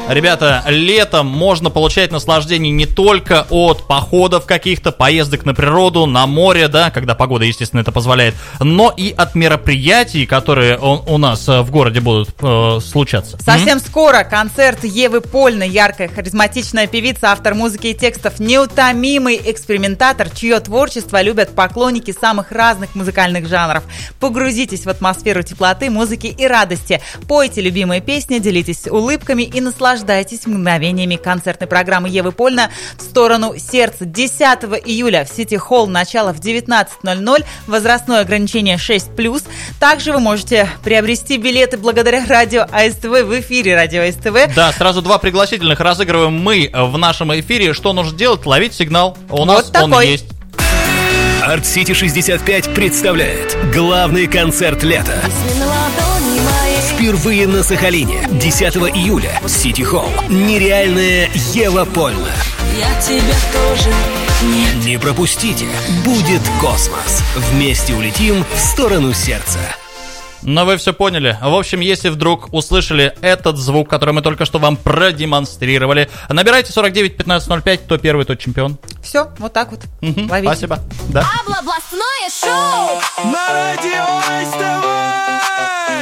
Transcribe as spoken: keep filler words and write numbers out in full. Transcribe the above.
Ребята, летом можно получать наслаждение не только от походов каких-то, поездок на природу, на море, да, когда погода, естественно, это позволяет, но и от мероприятий, которые у, у нас в городе будут э, случаться. Совсем М-м? скоро концерт Евы Польной, яркая, харизматичная певица, автор музыки и текстов, неутомимый экспериментатор, чье творчество любят поклонники самых разных музыкальных жанров. Погрузитесь в атмосферу теплоты, музыки и радости. Пойте любимые песни, делитесь улыбками и наслаждайтесь Наслаждайтесь мгновениями концертной программы Евы Польна в сторону сердца. десятого июля в Сити Холл, начало в девятнадцать ноль ноль, возрастное ограничение шесть плюс. Также вы можете приобрести билеты благодаря радио АСТВ в эфире радио АСТВ. Да, сразу два пригласительных разыгрываем мы в нашем эфире. Что нужно делать? Ловить сигнал. У вот нас такой. Он есть. Арт Сити шестьдесят пять представляет главный концерт лета. Впервые на Сахалине. десятого июля. Сити Холл. Нереальная Ева Польна. Я тебя тоже нет. Не пропустите. Будет космос. Вместе улетим в сторону сердца. Но вы все поняли. В общем, если вдруг услышали этот звук, который мы только что вам продемонстрировали, набирайте сорок девять пятнадцать ноль пять, кто первый, тот чемпион. Все, вот так вот. Угу, ловите. Спасибо. Да. Областное шоу на радио АСТВ.